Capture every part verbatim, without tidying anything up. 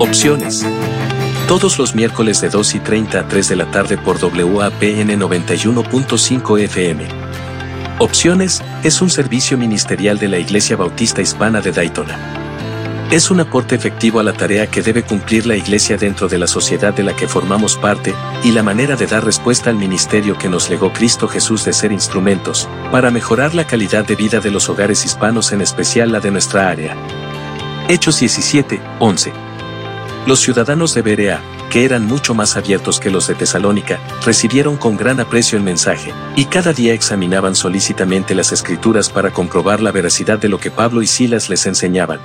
Opciones. Todos los miércoles de dos y treinta a tres de la tarde por W A P N noventa y uno punto cinco F M. Opciones es un servicio ministerial de la Iglesia Bautista Hispana de Daytona. Es un aporte efectivo a la tarea que debe cumplir la Iglesia dentro de la sociedad de la que formamos parte, y la manera de dar respuesta al ministerio que nos legó Cristo Jesús de ser instrumentos, para mejorar la calidad de vida de los hogares hispanos, en especial la de nuestra área. Hechos diecisiete, once. Los ciudadanos de Berea, que eran mucho más abiertos que los de Tesalónica, recibieron con gran aprecio el mensaje, y cada día examinaban solícitamente las Escrituras para comprobar la veracidad de lo que Pablo y Silas les enseñaban.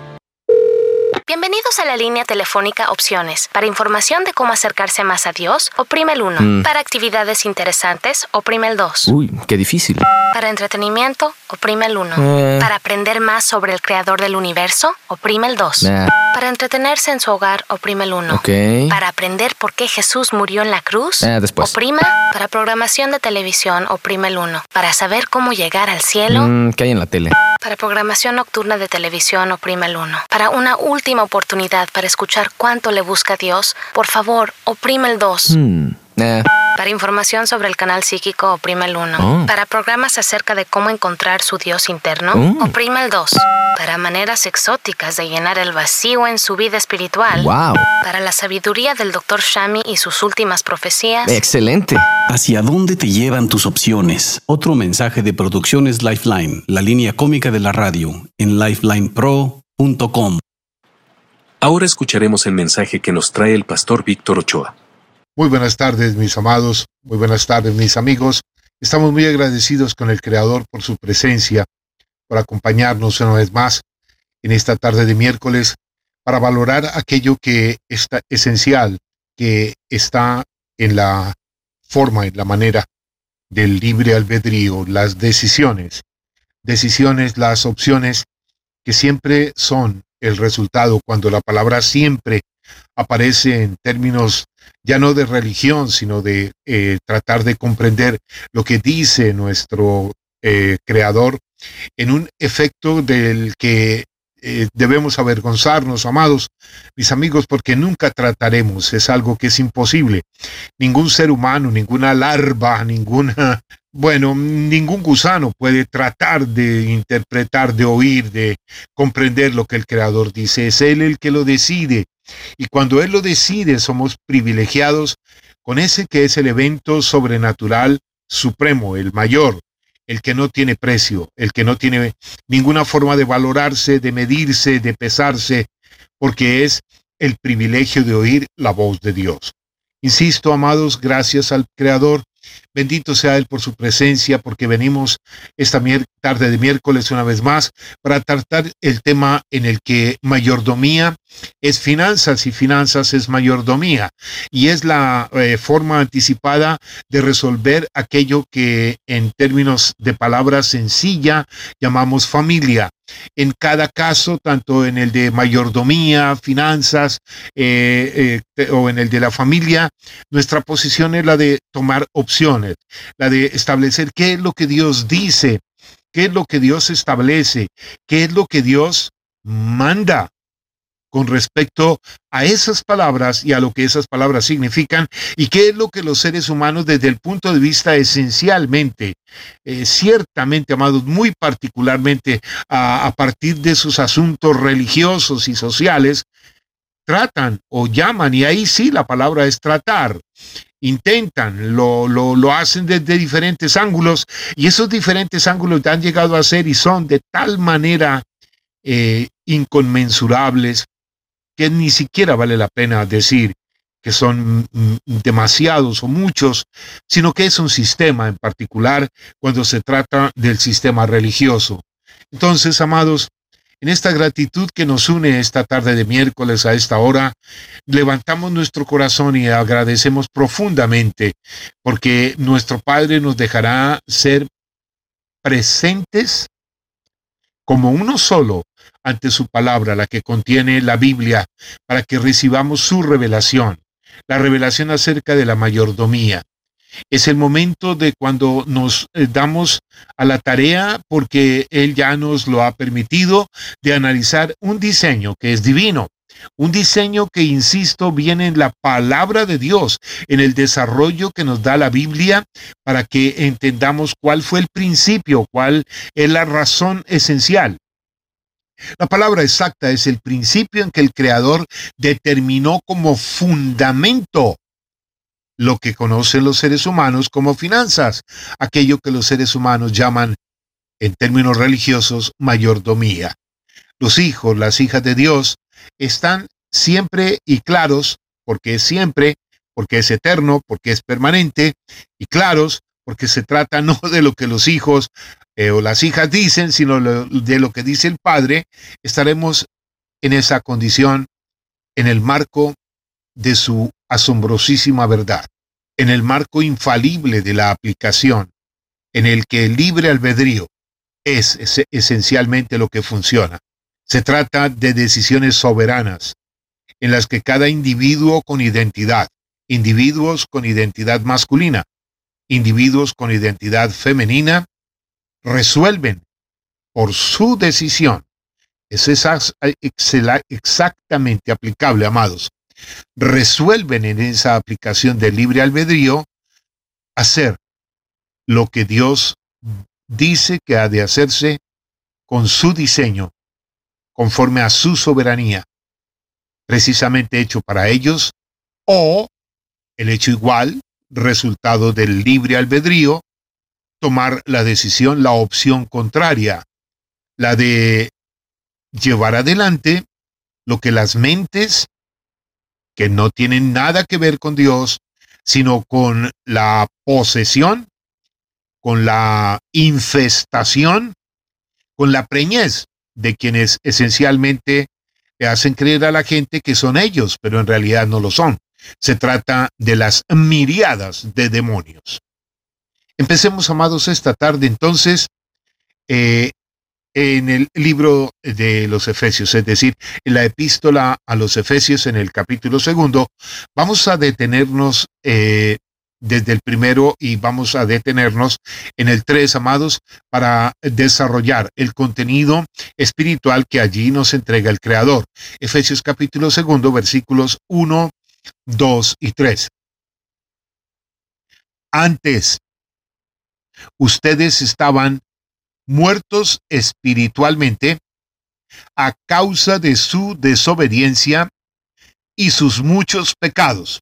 Bienvenidos a la línea telefónica Opciones. Para información de cómo acercarse más a Dios, oprime el uno. Mm. Para actividades interesantes, oprime el dos. Uy, qué difícil. Para entretenimiento, oprime el uno. Eh. Para aprender más sobre el creador del universo, oprime el dos. Nah. Para entretenerse en su hogar, oprime el uno. Ok. Para aprender por qué Jesús murió en la cruz, Eh, después. oprima. Para programación de televisión, oprime el uno. Para saber cómo llegar al cielo, Mm, ¿qué hay en la tele? para programación nocturna de televisión, oprime el uno. Para una última oportunidad para escuchar cuánto le busca a Dios, por favor, oprime el dos. Hmm. Eh. Para información sobre el canal psíquico, oprime el uno. Oh. Para programas acerca de cómo encontrar su Dios interno, Oh. oprime el dos. Para maneras exóticas de llenar el vacío en su vida espiritual, Wow. para la sabiduría del doctor Shami y sus últimas profecías, Excelente. ¿Hacia dónde te llevan tus opciones? Otro mensaje de Producciones Lifeline, la línea cómica de la radio, en lifeline pro punto com. Ahora escucharemos el mensaje que nos trae el pastor Víctor Ochoa. Muy buenas tardes, mis amados. Muy buenas tardes, mis amigos. Estamos muy agradecidos con el Creador por su presencia, por acompañarnos una vez más en esta tarde de miércoles para valorar aquello que es esencial, que está en la forma, en la manera del libre albedrío, las decisiones. Decisiones, las opciones que siempre son el resultado cuando la palabra siempre aparece en términos ya no de religión, sino de eh, tratar de comprender lo que dice nuestro eh, Creador en un efecto del que eh, debemos avergonzarnos, amados, mis amigos, porque nunca trataremos, es algo que es imposible. Ningún ser humano, ninguna larva, ninguna, bueno, ningún gusano puede tratar de interpretar, de oír, de comprender lo que el Creador dice. Es Él el que lo decide. Y cuando Él lo decide, somos privilegiados con ese que es el evento sobrenatural supremo, el mayor, el que no tiene precio, el que no tiene ninguna forma de valorarse, de medirse, de pesarse, porque es el privilegio de oír la voz de Dios. Insisto, amados, gracias al Creador. Bendito sea Él por su presencia, porque venimos esta tarde de miércoles una vez más para tratar el tema en el que mayordomía es finanzas y finanzas es mayordomía. Y es la eh, forma anticipada de resolver aquello que en términos de palabra sencilla llamamos familia. En cada caso, tanto en el de mayordomía, finanzas eh, eh, o en el de la familia, nuestra posición es la de tomar opciones, la de establecer qué es lo que Dios dice, qué es lo que Dios establece, qué es lo que Dios manda con respecto a esas palabras y a lo que esas palabras significan, y qué es lo que los seres humanos desde el punto de vista esencialmente, eh, ciertamente, amados, muy particularmente a, a partir de sus asuntos religiosos y sociales, tratan o llaman, y ahí sí la palabra es tratar. Intentan, lo, lo, lo hacen desde diferentes ángulos, y esos diferentes ángulos han llegado a ser y son de tal manera eh, inconmensurables que ni siquiera vale la pena decir que son demasiados o muchos, sino que es un sistema en particular cuando se trata del sistema religioso. Entonces, amados, en esta gratitud que nos une esta tarde de miércoles a esta hora, levantamos nuestro corazón y agradecemos profundamente porque nuestro Padre nos dejará ser presentes como uno solo ante su palabra, la que contiene la Biblia, para que recibamos su revelación, la revelación acerca de la mayordomía. Es el momento de cuando nos eh, damos a la tarea, porque Él ya nos lo ha permitido, de analizar un diseño que es divino. Un diseño que, insisto, viene en la palabra de Dios, en el desarrollo que nos da la Biblia, para que entendamos cuál fue el principio, cuál es la razón esencial. La palabra exacta es el principio en que el Creador determinó como fundamento lo que conocen los seres humanos como finanzas, aquello que los seres humanos llaman, en términos religiosos, mayordomía. Los hijos, las hijas de Dios, están siempre y claros, porque es siempre, porque es eterno, porque es permanente, y claros, porque se trata no de lo que los hijos eh, o las hijas dicen, sino lo, de lo que dice el Padre. Estaremos en esa condición en el marco de su asombrosísima verdad, en el marco infalible de la aplicación, en el que el libre albedrío es, es esencialmente lo que funciona. Se trata de decisiones soberanas, en las que cada individuo con identidad, individuos con identidad masculina, individuos con identidad femenina, resuelven por su decisión. Es exactamente aplicable, amados. Resuelven en esa aplicación del libre albedrío hacer lo que Dios dice que ha de hacerse con su diseño, conforme a su soberanía, precisamente hecho para ellos, o el hecho igual, resultado del libre albedrío, tomar la decisión, la opción contraria, la de llevar adelante lo que las mentes que no tienen nada que ver con Dios, sino con la posesión, con la infestación, con la preñez de quienes esencialmente le hacen creer a la gente que son ellos, pero en realidad no lo son. Se trata de las miriadas de demonios. Empecemos, amados, esta tarde entonces eh, en el libro de los Efesios, es decir, en la epístola a los Efesios, en el capítulo segundo. Vamos a detenernos eh, desde el primero y vamos a detenernos en el tres, amados, para desarrollar el contenido espiritual que allí nos entrega el Creador. Efesios capítulo segundo, versículos uno, dos y tres. Antes, ustedes estaban muertos espiritualmente a causa de su desobediencia y sus muchos pecados.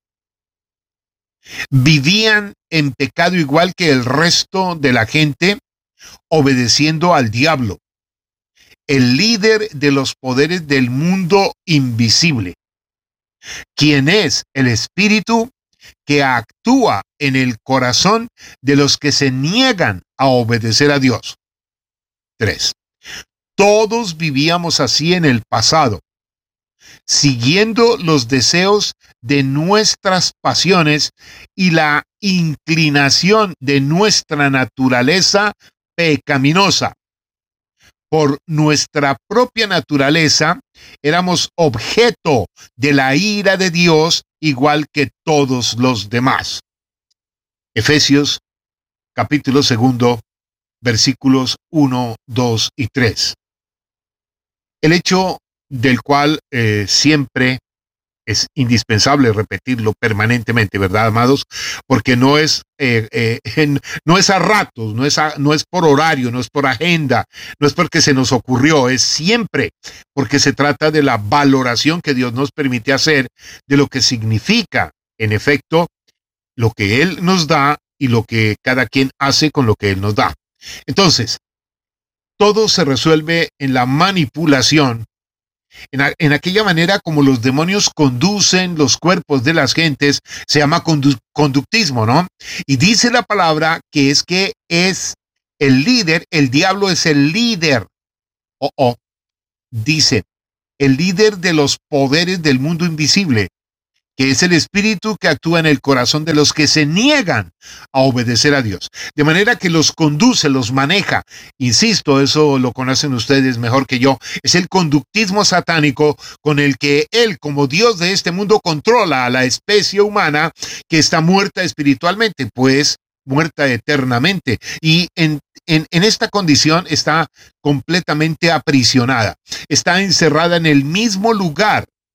Vivían en pecado igual que el resto de la gente, obedeciendo al diablo, el líder de los poderes del mundo invisible, quien es el espíritu que actúa en el corazón de los que se niegan a obedecer a Dios. tres. Todos vivíamos así en el pasado, siguiendo los deseos de nuestras pasiones y la inclinación de nuestra naturaleza pecaminosa. Por nuestra propia naturaleza, éramos objeto de la ira de Dios, igual que todos los demás. Efesios, capítulo segundo, versículos uno, dos y tres. El hecho del cual eh, siempre es indispensable repetirlo permanentemente, ¿verdad, amados? Porque no es, eh, eh, en, no es a ratos, no es, a, no es por horario, no es por agenda, no es porque se nos ocurrió, es siempre porque se trata de la valoración que Dios nos permite hacer de lo que significa, en efecto, lo que Él nos da y lo que cada quien hace con lo que Él nos da. Entonces, todo se resuelve en la manipulación, en, a, en aquella manera como los demonios conducen los cuerpos de las gentes. Se llama condu conductismo, ¿no? Y dice la palabra que es que es el líder, el diablo es el líder. Oh, oh. Dice, el líder de los poderes del mundo invisible, que es el espíritu que actúa en el corazón de los que se niegan a obedecer a Dios. De manera que los conduce, los maneja. Insisto, eso lo conocen ustedes mejor que yo. Es el conductismo satánico con el que él, como Dios de este mundo, controla a la especie humana que está muerta espiritualmente, pues muerta eternamente. Y en En, en esta condición está completamente aprisionada. Está encerrada en el mismo lugar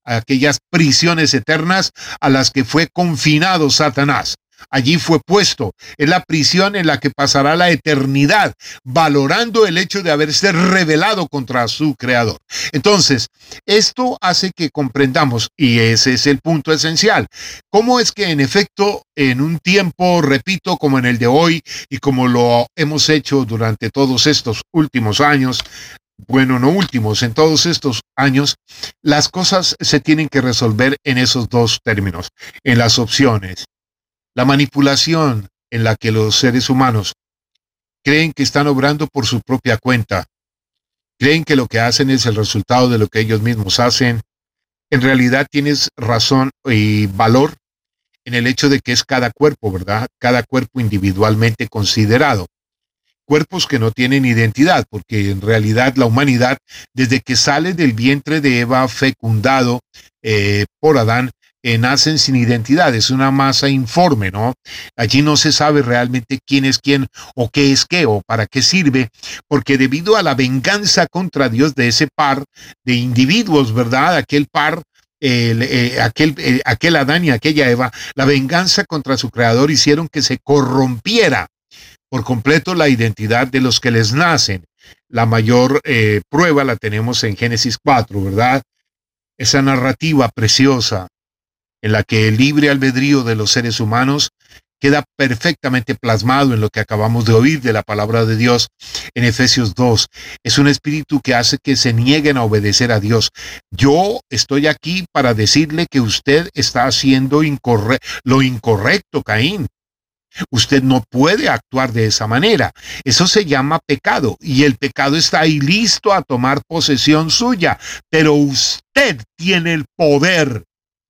a aquellas prisiones eternas a las que fue confinado Satanás. Allí fue puesto. Es la prisión en la que pasará la eternidad, valorando el hecho de haberse rebelado contra su creador. Entonces, esto hace que comprendamos, y ese es el punto esencial, cómo es que en efecto, en un tiempo, repito, como en el de hoy, y como lo hemos hecho durante todos estos últimos años, bueno, no últimos, en todos estos años, las cosas se tienen que resolver en esos dos términos, en las opciones. La manipulación en la que los seres humanos creen que están obrando por su propia cuenta, creen que lo que hacen es el resultado de lo que ellos mismos hacen. En realidad tienes razón y valor en el hecho de que es cada cuerpo, ¿verdad? Cada cuerpo individualmente considerado. Cuerpos que no tienen identidad, porque en realidad la humanidad, desde que sale del vientre de Eva, fecundado eh, por Adán, Eh, nacen sin identidad, es una masa informe, ¿no? Allí no se sabe realmente quién es quién o qué es qué o para qué sirve, porque debido a la venganza contra Dios de ese par de individuos, ¿verdad? Aquel par, eh, eh, aquel, eh, aquel Adán y aquella Eva, la venganza contra su creador hicieron que se corrompiera por completo la identidad de los que les nacen. La mayor eh, prueba la tenemos en Génesis cuatro, ¿verdad? Esa narrativa preciosa en la que el libre albedrío de los seres humanos queda perfectamente plasmado en lo que acabamos de oír de la palabra de Dios en Efesios dos. Es un espíritu que hace que se nieguen a obedecer a Dios. Yo estoy aquí para decirle que usted está haciendo incorre- lo incorrecto, Caín. Usted no puede actuar de esa manera. Eso se llama pecado y el pecado está ahí listo a tomar posesión suya, pero usted tiene el poder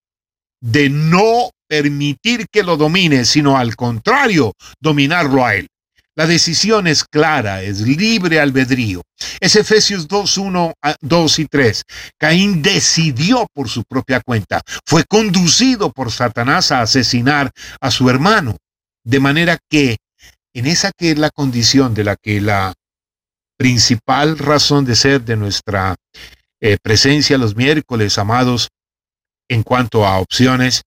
de no permitir que lo domine, sino al contrario, dominarlo a él. La decisión es clara, es libre albedrío. Es Efesios dos, uno, dos y tres. Caín decidió por su propia cuenta. Fue conducido por Satanás a asesinar a su hermano. De manera que, en esa que es la condición de la que la principal razón de ser de nuestra eh, presencia los miércoles, amados, en cuanto a opciones,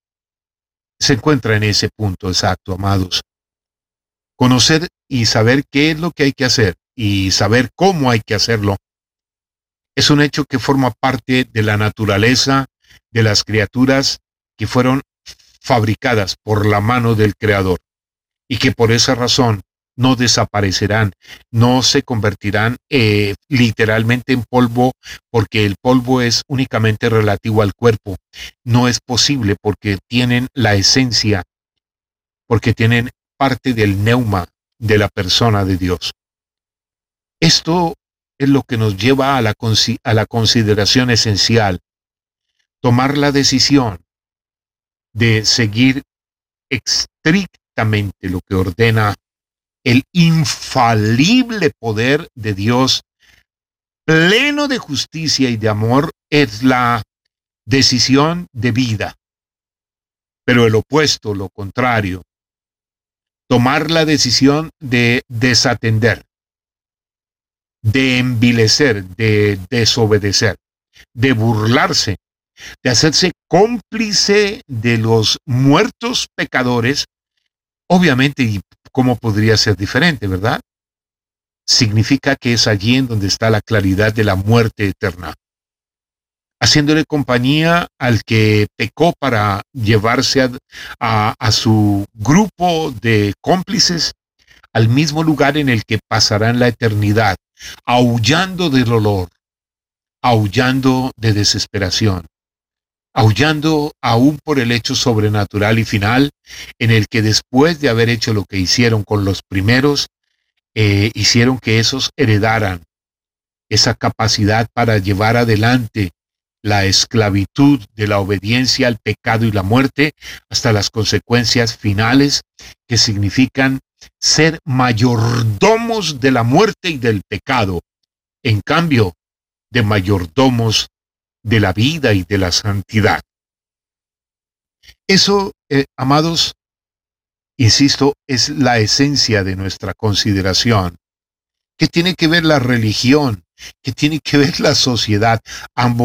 se encuentra en ese punto exacto, amados. Conocer y saber qué es lo que hay que hacer y saber cómo hay que hacerlo es un hecho que forma parte de la naturaleza de las criaturas que fueron fabricadas por la mano del Creador y que por esa razón no desaparecerán, no se convertirán eh, literalmente en polvo, porque el polvo es únicamente relativo al cuerpo. No es posible porque tienen la esencia, porque tienen parte del neuma de la persona de Dios. Esto es lo que nos lleva a la, a la consideración esencial, tomar la decisión de seguir estrictamente lo que ordena el infalible poder de Dios, pleno de justicia y de amor, es la decisión de vida. Pero el opuesto, lo contrario, tomar la decisión de desatender, de envilecer, de desobedecer, de burlarse, de hacerse cómplice de los muertos pecadores, obviamente, y cómo podría ser diferente, ¿verdad? Significa que es allí en donde está la claridad de la muerte eterna. Haciéndole compañía al que pecó para llevarse a, a, a su grupo de cómplices al mismo lugar en el que pasarán la eternidad, aullando del dolor, aullando de desesperación, aullando aún por el hecho sobrenatural y final, en el que después de haber hecho lo que hicieron con los primeros, eh, hicieron que esos heredaran esa capacidad para llevar adelante la esclavitud de la obediencia al pecado y la muerte, hasta las consecuencias finales que significan ser mayordomos de la muerte y del pecado, en cambio de mayordomos de la vida y de la santidad. Eso, eh, amados, insisto, es la esencia de nuestra consideración. ¿Qué tiene que ver la religión? ¿Qué tiene que ver la sociedad? Ambos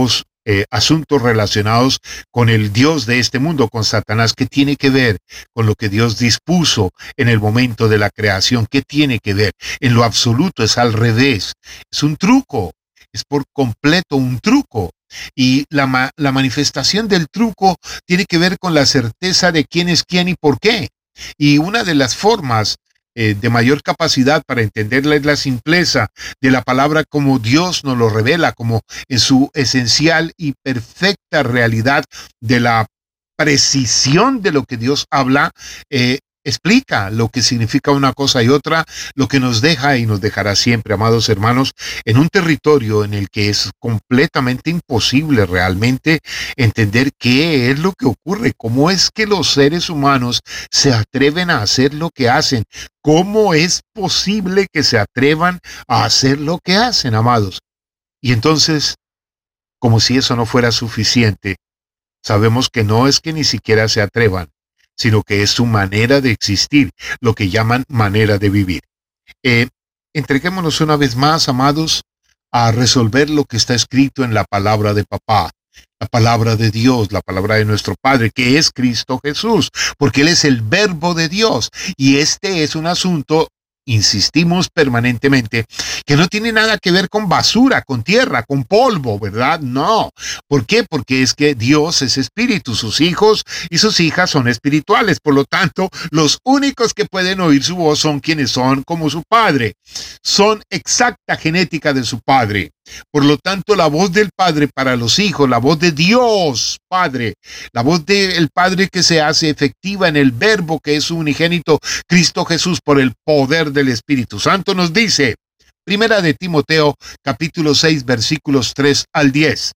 eh, asuntos relacionados con el Dios de este mundo, con Satanás. ¿Qué tiene que ver con lo que Dios dispuso en el momento de la creación? ¿Qué tiene que ver? En lo absoluto es al revés. Es un truco. Es por completo un truco. Y la, ma la manifestación del truco tiene que ver con la certeza de quién es quién y por qué. Y una de las formas eh, de mayor capacidad para entenderla es la simpleza de la palabra como Dios nos lo revela, como en su esencial y perfecta realidad de la precisión de lo que Dios habla, eh, explica lo que significa una cosa y otra, lo que nos deja y nos dejará siempre, amados hermanos, en un territorio en el que es completamente imposible realmente entender qué es lo que ocurre, cómo es que los seres humanos se atreven a hacer lo que hacen, cómo es posible que se atrevan a hacer lo que hacen, amados. Y entonces, como si eso no fuera suficiente, sabemos que no es que ni siquiera se atrevan, sino que es su manera de existir, lo que llaman manera de vivir. Eh, entreguémonos una vez más, amados, a resolver lo que está escrito en la palabra de papá, la palabra de Dios, la palabra de nuestro Padre, que es Cristo Jesús, porque Él es el verbo de Dios, y este es un asunto, insistimos permanentemente, que no tiene nada que ver con basura, con tierra, con polvo, ¿verdad? No. ¿Por qué? Porque es que Dios es espíritu, sus hijos y sus hijas son espirituales. Por lo tanto, los únicos que pueden oír su voz son quienes son como su Padre. Son exacta genética de su Padre. Por lo tanto, la voz del Padre para los hijos, la voz de Dios Padre, la voz del Padre que se hace efectiva en el verbo que es su unigénito Cristo Jesús por el poder del Espíritu Santo, nos dice, Primera de Timoteo, capítulo seis, versículos tres al diez.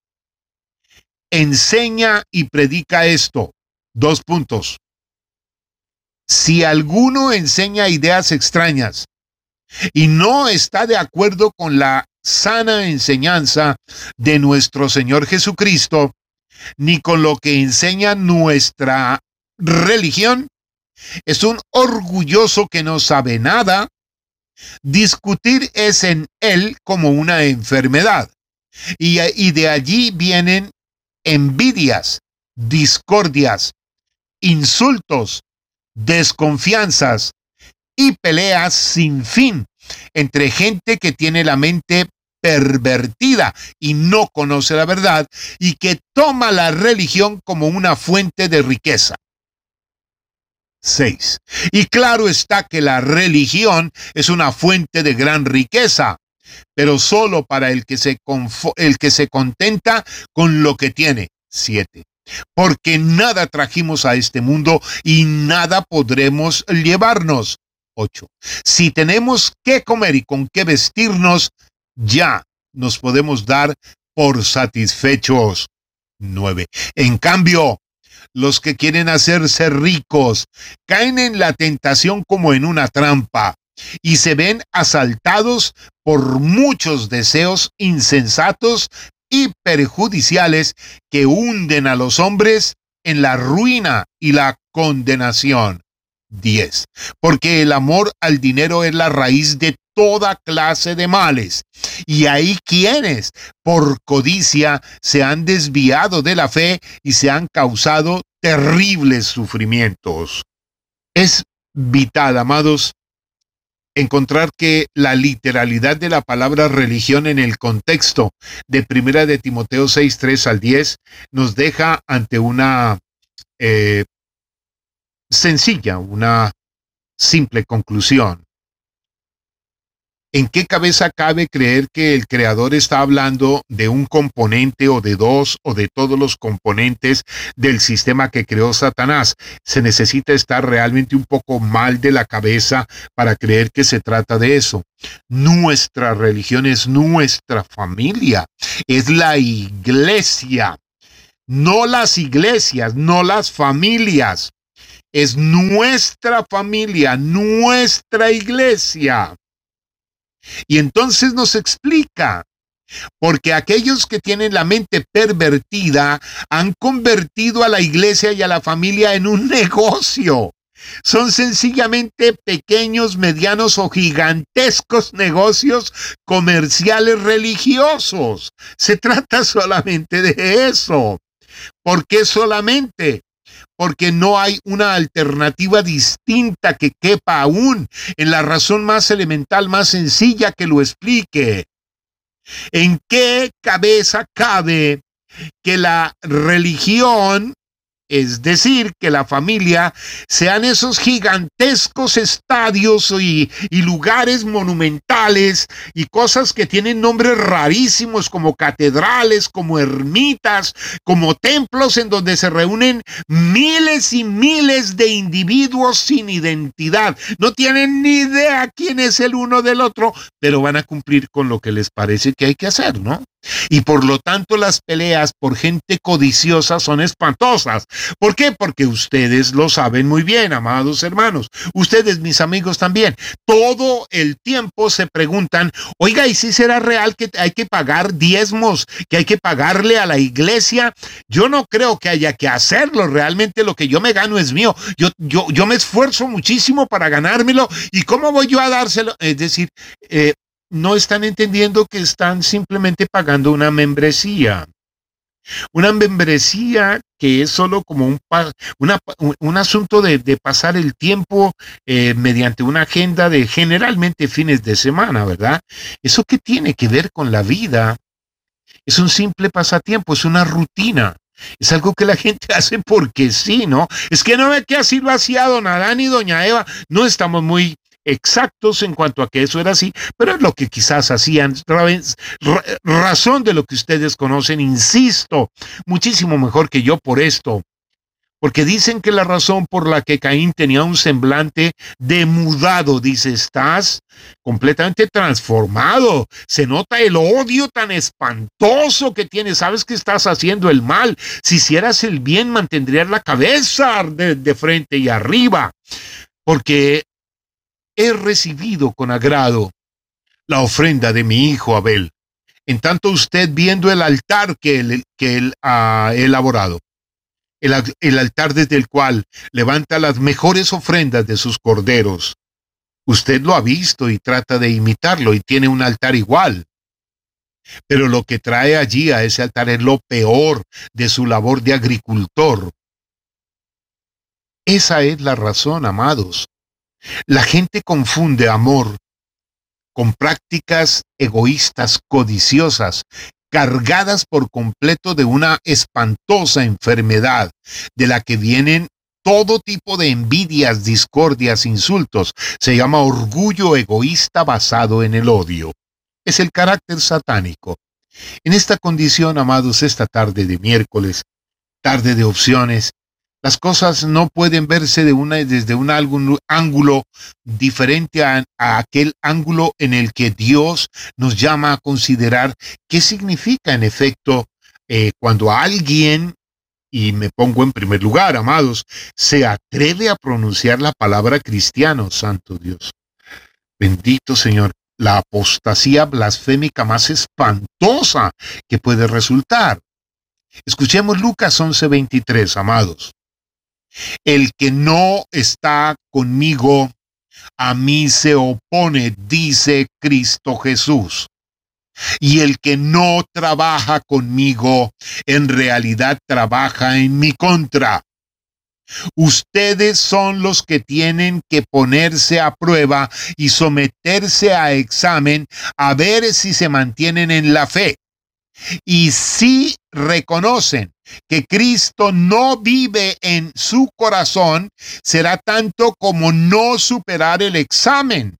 Enseña y predica esto. Dos puntos. Si alguno enseña ideas extrañas y no está de acuerdo con la sana enseñanza de nuestro Señor Jesucristo, ni con lo que enseña nuestra religión, es un orgulloso que no sabe nada. Discutir es en él como una enfermedad, y, y de allí vienen envidias, discordias, insultos, desconfianzas y peleas sin fin entre gente que tiene la mente pervertida y no conoce la verdad y que toma la religión como una fuente de riqueza. seis. Y claro está que la religión es una fuente de gran riqueza, pero solo para el que se, el que se contenta con lo que tiene. siete. Porque nada trajimos a este mundo y nada podremos llevarnos. ocho. Si tenemos qué comer y con qué vestirnos, ya nos podemos dar por satisfechos. nueve. En cambio, los que quieren hacerse ricos caen en la tentación como en una trampa y se ven asaltados por muchos deseos insensatos y perjudiciales que hunden a los hombres en la ruina y la condenación. diez. Porque el amor al dinero es la raíz de toda clase de males. Y hay quienes, por codicia, se han desviado de la fe y se han causado terribles sufrimientos. Es vital, amados, encontrar que la literalidad de la palabra religión en el contexto de Primera de Timoteo seis, tres al diez nos deja ante una eh, sencilla, una simple conclusión. ¿En qué cabeza cabe creer que el Creador está hablando de un componente o de dos o de todos los componentes del sistema que creó Satanás? Se necesita estar realmente un poco mal de la cabeza para creer que se trata de eso. Nuestra religión es nuestra familia, es la iglesia, no las iglesias, no las familias. Es nuestra familia, nuestra iglesia. Y entonces nos explica, porque aquellos que tienen la mente pervertida han convertido a la iglesia y a la familia en un negocio. son sencillamente pequeños, medianos o gigantescos negocios comerciales religiosos. Se trata solamente de eso. ¿Por qué solamente? Porque no hay una alternativa distinta que quepa aún en la razón más elemental, más sencilla que lo explique. ¿En qué cabeza cabe que la religión, es decir, que la familia, sean esos gigantescos estadios y, y lugares monumentales y cosas que tienen nombres rarísimos como catedrales, como ermitas, como templos en donde se reúnen miles y miles de individuos sin identidad? No tienen ni idea quién es el uno del otro, pero van a cumplir con lo que les parece que hay que hacer, ¿no? Y por lo tanto las peleas por gente codiciosa son espantosas. ¿Por qué? Porque ustedes lo saben muy bien, amados hermanos. Ustedes, mis amigos, también. Todo el tiempo se preguntan, oiga, ¿y si será real que hay que pagar diezmos, que hay que pagarle a la iglesia? Yo no creo que haya que hacerlo. Realmente lo que yo me gano es mío. Yo, yo, yo me esfuerzo muchísimo para ganármelo. ¿Y cómo voy yo a dárselo? Es decir, eh, no están entendiendo que están simplemente pagando una membresía. Una membresía que es solo como un, una, un asunto de, de pasar el tiempo eh, mediante una agenda de generalmente fines de semana, ¿verdad? ¿Eso qué tiene que ver con la vida? Es un simple pasatiempo, es una rutina. Es algo que la gente hace porque sí, ¿no? Es que no ve que así lo hacía don Adán y doña Eva. No estamos muy exactos en cuanto a que eso era así, pero es lo que quizás hacían, razón de lo que ustedes conocen, insisto, muchísimo mejor que yo por esto, porque dicen que la razón por la que Caín tenía un semblante demudado, dice, estás completamente transformado, se nota el odio tan espantoso que tienes, sabes que estás haciendo el mal, si hicieras el bien mantendrías la cabeza de, de frente y arriba, porque he recibido con agrado la ofrenda de mi hijo Abel, en tanto usted viendo el altar que él, que él ha elaborado, el, el altar desde el cual levanta las mejores ofrendas de sus corderos. Usted lo ha visto y trata de imitarlo y tiene un altar igual. Pero lo que trae allí a ese altar es lo peor de su labor de agricultor. Esa es la razón, amados. La gente confunde amor con prácticas egoístas, codiciosas, cargadas por completo de una espantosa enfermedad, de la que vienen todo tipo de envidias, discordias, insultos. Se llama orgullo egoísta basado en el odio. Es el carácter satánico. En esta condición, amados, esta tarde de miércoles, tarde de opciones, las cosas no pueden verse de una, desde un ángulo diferente a, a aquel ángulo en el que Dios nos llama a considerar qué significa en efecto eh, cuando alguien, y me pongo en primer lugar, amados, se atreve a pronunciar la palabra cristiano, santo Dios. Bendito Señor, la apostasía blasfémica más espantosa que puede resultar. Escuchemos Lucas once veintitrés, amados. El que no está conmigo, a mí se opone, dice Cristo Jesús. Y el que no trabaja conmigo, en realidad trabaja en mi contra. Ustedes son los que tienen que ponerse a prueba y someterse a examen a ver si se mantienen en la fe. Y si reconocen que Cristo no vive en su corazón, será tanto como no superar el examen.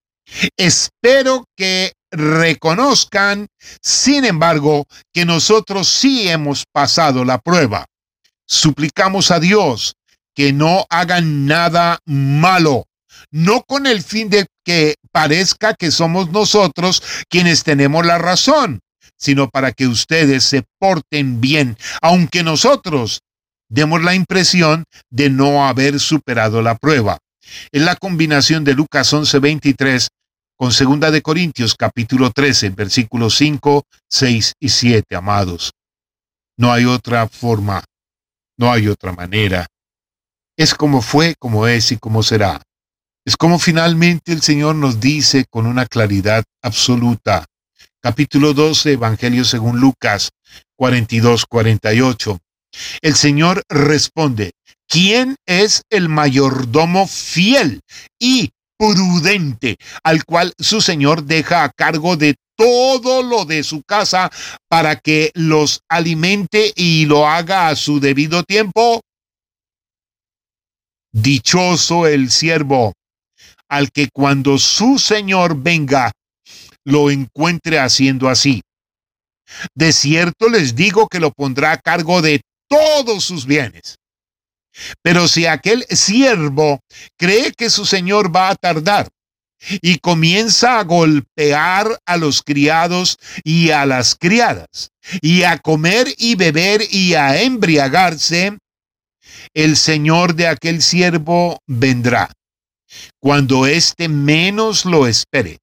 Espero que reconozcan, sin embargo, que nosotros sí hemos pasado la prueba. Suplicamos a Dios que no hagan nada malo, no con el fin de que parezca que somos nosotros quienes tenemos la razón, sino para que ustedes se porten bien, aunque nosotros demos la impresión de no haber superado la prueba. Es la combinación de Lucas once veintitrés con segunda de Corintios capítulo trece, versículos cinco, seis y siete, amados. No hay otra forma, no hay otra manera. Es como fue, como es y como será. Es como finalmente el Señor nos dice con una claridad absoluta. Capítulo doce, Evangelio según Lucas, cuarenta y dos, cuarenta y ocho. El Señor responde: ¿quién es el mayordomo fiel y prudente, al cual su Señor deja a cargo de todo lo de su casa para que los alimente y lo haga a su debido tiempo? Dichoso el siervo, al que cuando su Señor venga, lo encuentre haciendo así. De cierto les digo que lo pondrá a cargo de todos sus bienes. Pero si aquel siervo cree que su señor va a tardar y comienza a golpear a los criados y a las criadas, y a comer y beber y a embriagarse, el señor de aquel siervo vendrá, cuando éste menos lo espere,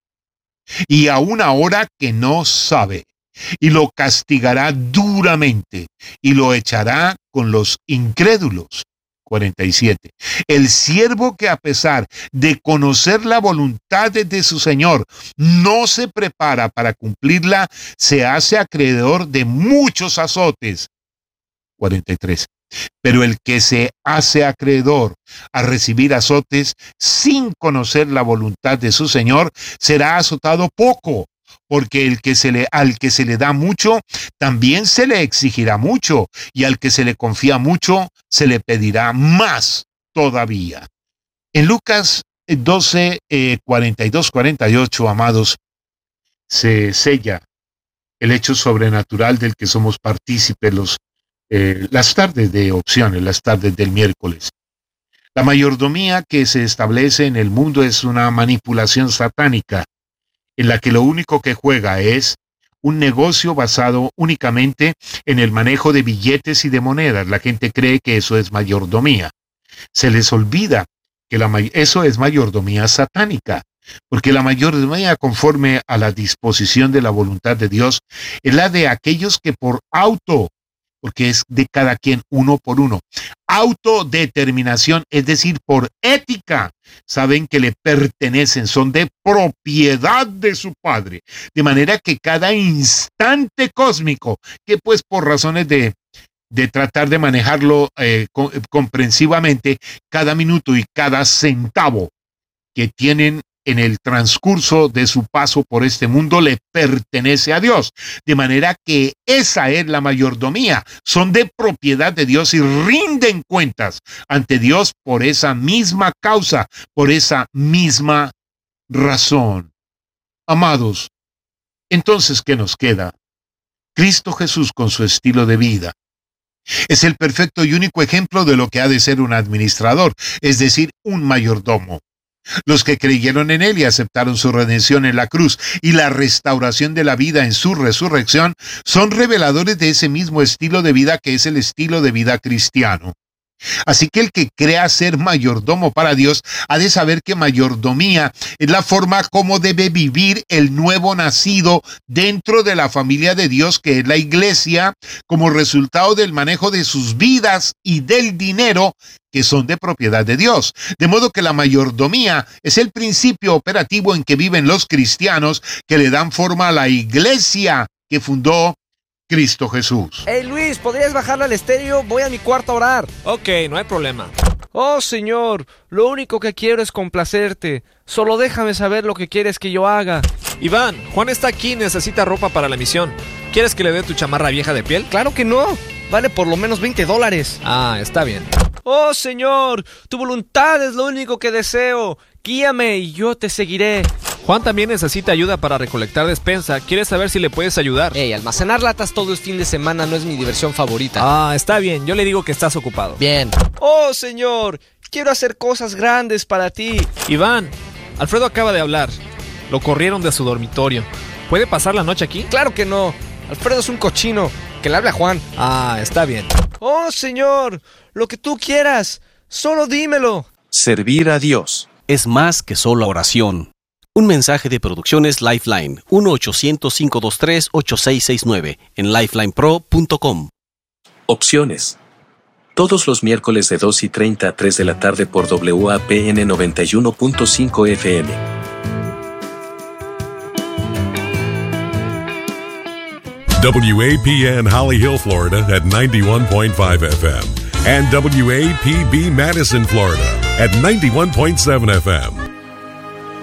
y a una hora que no sabe, y lo castigará duramente, y lo echará con los incrédulos. cuarenta y siete. El siervo que a pesar de conocer la voluntad de su Señor, no se prepara para cumplirla, se hace acreedor de muchos azotes. cuarenta y tres. Pero el que se hace acreedor a recibir azotes sin conocer la voluntad de su Señor, será azotado poco. Porque el que se le, al que se le da mucho, también se le exigirá mucho, y al que se le confía mucho, se le pedirá más todavía. En Lucas doce, cuarenta y dos, cuarenta y ocho, amados, se sella el hecho sobrenatural del que somos partícipes los, eh, las tardes de opciones, las tardes del miércoles. La mayordomía que se establece en el mundo es una manipulación satánica, en la que lo único que juega es un negocio basado únicamente en el manejo de billetes y de monedas. La gente cree que eso es mayordomía. Se les olvida que la, eso es mayordomía satánica, porque la mayordomía, conforme a la disposición de la voluntad de Dios, es la de aquellos que por auto, porque es de cada quien uno por uno, autodeterminación, es decir, por ética, saben que le pertenecen, son de propiedad de su Padre, de manera que cada instante cósmico, que pues por razones de, de tratar de manejarlo eh, comprensivamente, cada minuto y cada centavo que tienen en el transcurso de su paso por este mundo le pertenece a Dios, de manera que esa es la mayordomía, son de propiedad de Dios y rinden cuentas ante Dios por esa misma causa, por esa misma razón. Amados, entonces, ¿qué nos queda? Cristo Jesús con su estilo de vida es el perfecto y único ejemplo de lo que ha de ser un administrador, es decir, un mayordomo. Los que creyeron en Él y aceptaron su redención en la cruz y la restauración de la vida en su resurrección son reveladores de ese mismo estilo de vida que es el estilo de vida cristiano. Así que el que crea ser mayordomo para Dios ha de saber que mayordomía es la forma como debe vivir el nuevo nacido dentro de la familia de Dios, que es la iglesia, como resultado del manejo de sus vidas y del dinero que son de propiedad de Dios. De modo que la mayordomía es el principio operativo en que viven los cristianos que le dan forma a la iglesia que fundó Cristo Jesús. Hey Luis, ¿podrías bajarle al estéreo? Voy a mi cuarto a orar. Ok, no hay problema. Oh Señor, lo único que quiero es complacerte. Solo déjame saber lo que quieres que yo haga. Iván, Juan está aquí y necesita ropa para la misión. ¿Quieres que le dé tu chamarra vieja de piel? Claro que no. Vale por lo menos veinte dólares. Ah, está bien. Oh Señor, tu voluntad es lo único que deseo. Guíame y yo te seguiré. Juan también necesita ayuda para recolectar despensa. ¿Quieres saber si le puedes ayudar? Hey, almacenar latas todo el fin de semana no es mi diversión favorita. Ah, está bien. Yo le digo que estás ocupado. Bien. Oh, Señor, quiero hacer cosas grandes para ti. Iván, Alfredo acaba de hablar. Lo corrieron de su dormitorio. ¿Puede pasar la noche aquí? Claro que no. Alfredo es un cochino. Que le hable a Juan. Ah, está bien. Oh, Señor, lo que tú quieras. Solo dímelo. Servir a Dios es más que solo oración. Un mensaje de Producciones Lifeline, uno ochocientos, cinco dos tres, ocho seis seis nueve, en lifeline pro punto com. Opciones. Todos los miércoles de dos y treinta a tres de la tarde por W A P N noventa y uno punto cinco F M. W A P N Holly Hill, Florida at ninety-one point five F M and W A P B Madison, Florida at ninety-one point seven F M.